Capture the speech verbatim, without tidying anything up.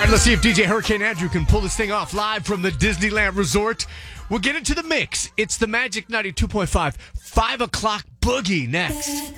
Let's see if D J Hurricane Andrew can pull this thing off live from the Disneyland Resort. We'll get into the mix. It's the Magic ninety-two point five, five o'clock boogie next.